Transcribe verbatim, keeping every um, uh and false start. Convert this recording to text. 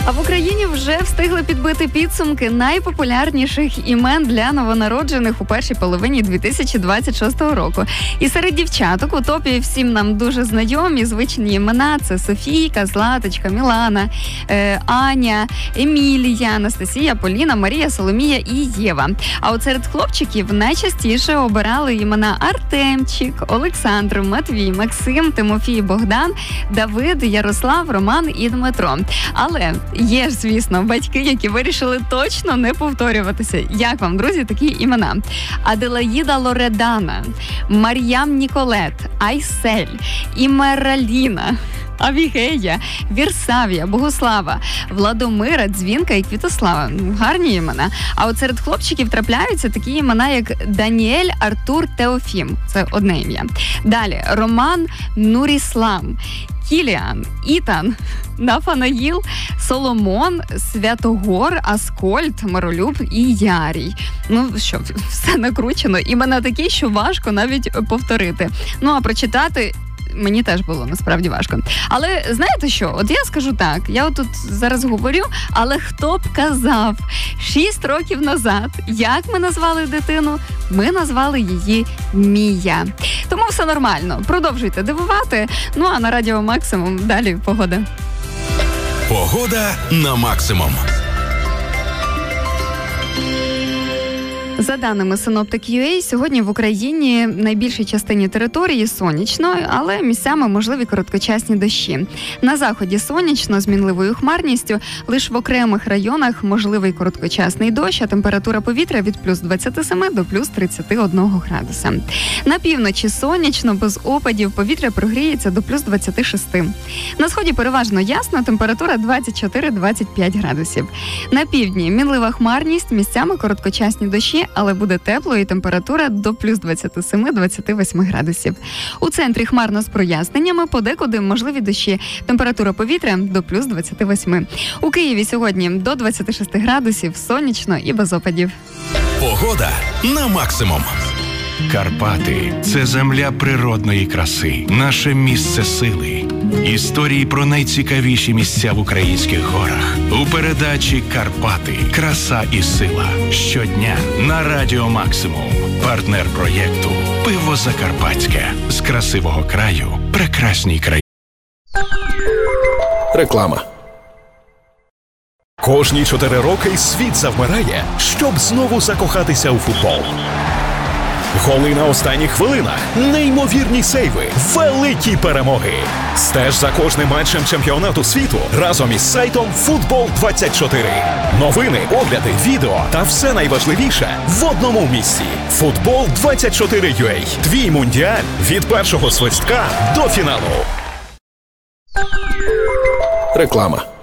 А в Україні вже встигли підбити підсумки найпопулярніших імен для новонароджених у першій половині дві тисячі двадцять шостого року. І серед дівчаток у топі всім нам дуже знайомі звичні імена. Це Софійка, Златочка, Мілана, е, Аня, Емілія, Анастасія, Поліна, Марія, Соломія і Єва. А от серед хлопчиків найчастіше обирали імена Артемчик, Олександр, Матвій, Максим, Тимофій, Богдан, Давид, Ярослав, Роман і Дмитро. Але є ж, звісно, батьки, які вирішили точно не повторюватися. Як вам, друзі, такі імена? Аделаїда Лоредана, Мар'ям Ніколет, Айсель, Імераліна, Авігея, Вірсавія, Богослава, Владомира, Дзвінка і Квітослава. Гарні імена. А от серед хлопчиків трапляються такі імена, як Даніель, Артур, Теофім. Це одне ім'я. Далі Роман, Нуріслам, Кіліан, Ітан, Нафанаїл, Соломон, Святогор, Аскольд, Миролюб і Ярій. Ну що, все накручено. Імена такі, що важко навіть повторити. Ну а прочитати мені теж було насправді важко. Але знаєте що? От я скажу так, я от тут зараз говорю, але хто б казав, шість років назад, як ми назвали дитину? Ми назвали її Мія. Тому все нормально. Продовжуйте дивувати. Ну а на Радіо Максимум далі погода. Погода на максимум. За даними Synoptic.ua, сьогодні в Україні найбільшій частині території сонячно, але місцями можливі короткочасні дощі. На заході сонячно з мінливою хмарністю, лише в окремих районах можливий короткочасний дощ, а температура повітря від плюс двадцять сім до плюс тридцять один градуса. На півночі сонячно, без опадів, повітря прогріється до плюс двадцять шість. На сході переважно ясно, температура двадцять чотири - двадцять п'ять градусів. На півдні мінлива хмарність, місцями короткочасні дощі, але буде тепло і температура до плюс двадцять сім - двадцять вісім градусів. У центрі хмарно з проясненнями, подекуди можливі дощі. Температура повітря до плюс двадцять вісім. У Києві сьогодні до двадцять шість градусів, сонячно і без опадів. Погода на максимум. Карпати – це земля природної краси, наше місце сили. Історії про найцікавіші місця в українських горах. У передачі «Карпати. Краса і сила». Щодня на Радіо Максимум. Партнер проєкту «Пиво Закарпатське». З красивого краю прекрасній країні. Реклама. Кожні чотири роки світ завмирає, щоб знову закохатися у футбол. Голи на останніх хвилинах, неймовірні сейви, великі перемоги. Стеж за кожним матчем чемпіонату світу разом із сайтом Футбол двадцять чотири. Новини, огляди, відео та все найважливіше в одному місці. Футбол двадцять чотири ю а. Твій мундіаль від першого свистка до фіналу. Реклама.